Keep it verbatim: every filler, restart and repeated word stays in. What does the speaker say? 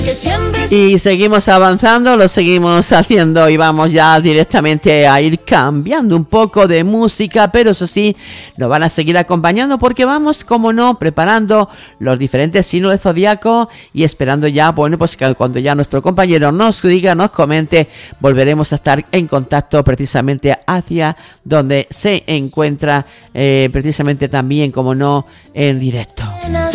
Y seguimos avanzando, lo seguimos haciendo y vamos ya directamente a ir cambiando un poco de música, pero eso sí, nos van a seguir acompañando porque vamos, como no, preparando los diferentes signos del zodiaco y esperando ya, bueno, pues que cuando ya nuestro compañero nos diga, nos comente, volveremos a estar en contacto precisamente hacia donde se encuentra, eh, precisamente también, como no, en directo.